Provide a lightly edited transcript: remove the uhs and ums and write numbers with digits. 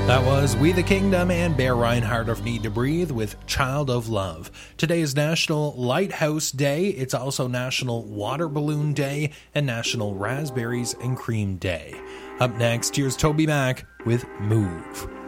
That was We the Kingdom and Bear Reinhardt of Need to Breathe with Child of Love. Today is National Lighthouse Day. It's also National Water Balloon Day and National Raspberries and Cream Day. Up next, here's Toby Mac with Move.